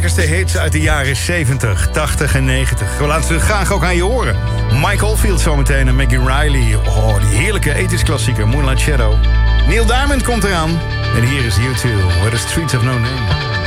De hits uit de jaren 70, 80 en 90. We laten ze graag ook aan je horen. Mike Oldfield zometeen en Maggie Riley. Oh, die heerlijke ethisch klassieker Moonlight Shadow. Neil Diamond komt eraan. En hier is U2, Where the Streets Have No Name.